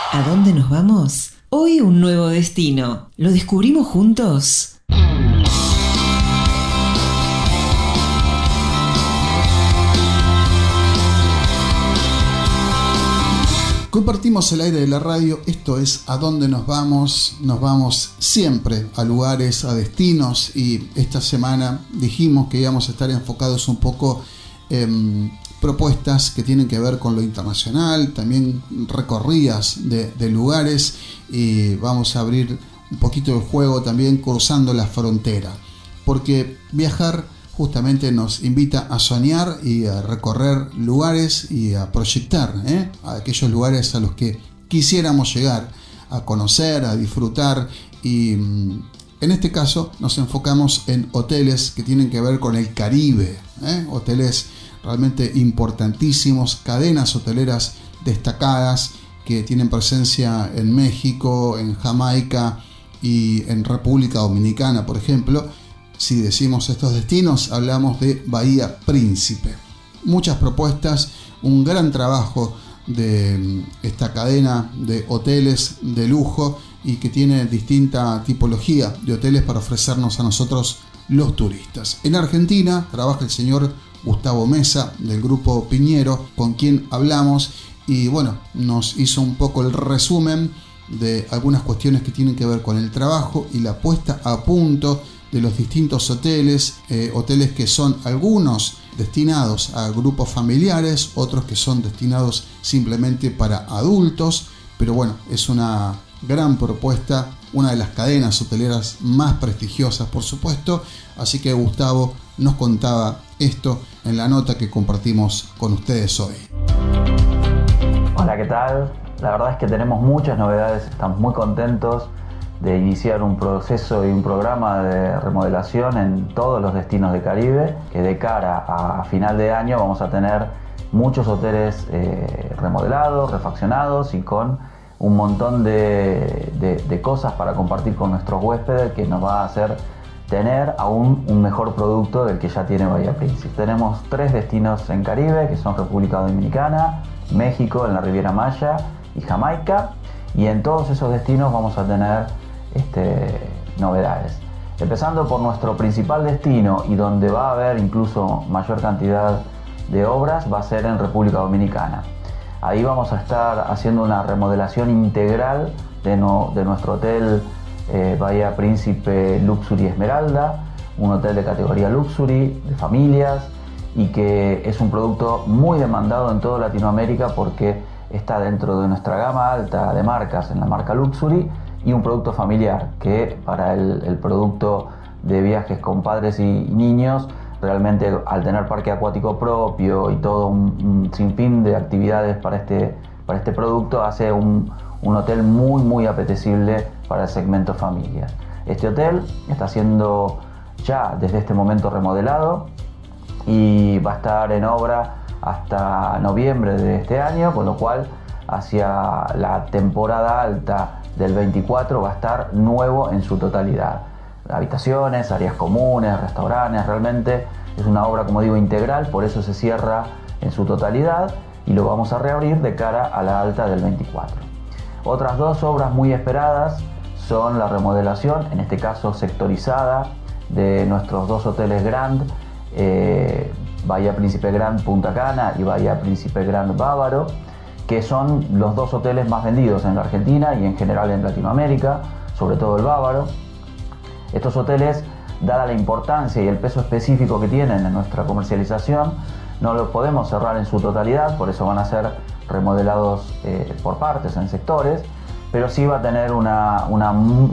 ¿A dónde nos vamos? Hoy un nuevo destino. ¿Lo descubrimos juntos? Compartimos el aire de la radio, esto es ¿A dónde nos vamos? Nos vamos siempre a lugares, a destinos, y esta semana dijimos que íbamos a estar enfocados un poco en propuestas que tienen que ver con lo internacional, también recorridas de lugares, y vamos a abrir un poquito el juego también cruzando la frontera, porque viajar justamente nos invita a soñar y a recorrer lugares y a proyectar a aquellos lugares a los que quisiéramos llegar, a conocer, a disfrutar, y en este caso nos enfocamos en hoteles que tienen que ver con el Caribe, hoteles realmente importantísimos, cadenas hoteleras destacadas que tienen presencia en México, en Jamaica y en República Dominicana, por ejemplo. Si decimos estos destinos, hablamos de Bahía Príncipe. Muchas propuestas, un gran trabajo de esta cadena de hoteles de lujo y que tiene distinta tipología de hoteles para ofrecernos a nosotros los turistas. En Argentina trabaja el señor Gustavo Mesa del Grupo Piñero, con quien hablamos, y bueno, nos hizo un poco el resumen de algunas cuestiones que tienen que ver con el trabajo y la puesta a punto de los distintos hoteles, hoteles que son algunos destinados a grupos familiares, otros que son destinados simplemente para adultos, pero bueno, es una gran propuesta, una de las cadenas hoteleras más prestigiosas, por supuesto, así que Gustavo nos contaba esto en la nota que compartimos con ustedes hoy. Hola, ¿qué tal? La verdad es que tenemos muchas novedades, estamos muy contentos de iniciar un proceso y un programa de remodelación en todos los destinos de Caribe, que de cara a final de año vamos a tener muchos hoteles remodelados, refaccionados y con un montón de cosas para compartir con nuestros huéspedes, que nos va a hacer tener aún un mejor producto del que ya tiene Bahía Príncipe. Tenemos 3 destinos en Caribe, que son República Dominicana, México en la Riviera Maya y Jamaica, y en todos esos destinos vamos a tener novedades. Empezando por nuestro principal destino y donde va a haber incluso mayor cantidad de obras, va a ser en República Dominicana. Ahí vamos a estar haciendo una remodelación integral de nuestro hotel Bahía Príncipe Luxury Esmeralda, un hotel de categoría Luxury, de familias, y que es un producto muy demandado en toda Latinoamérica porque está dentro de nuestra gama alta de marcas en la marca Luxury, y un producto familiar que para el producto de viajes con padres y niños, realmente al tener parque acuático propio y todo un sinfín de actividades para este producto, hace un hotel muy apetecible para el segmento familia. Este hotel está siendo ya desde este momento remodelado y va a estar en obra hasta noviembre de este año, con lo cual hacia la temporada alta del 24 va a estar nuevo en su totalidad. Habitaciones, áreas comunes, restaurantes, realmente es una obra, como digo, integral, por eso se cierra en su totalidad y lo vamos a reabrir de cara a la alta del 24. Otras 2 obras muy esperadas son la remodelación, en este caso sectorizada, de nuestros 2 hoteles Grand, Bahía Príncipe Grand Punta Cana y Bahía Príncipe Grand Bávaro, que son los 2 hoteles más vendidos en la Argentina y en general en Latinoamérica, sobre todo el Bávaro. Estos hoteles, dada la importancia y el peso específico que tienen en nuestra comercialización, no los podemos cerrar en su totalidad, por eso van a ser remodelados por partes, en sectores, pero sí va a tener una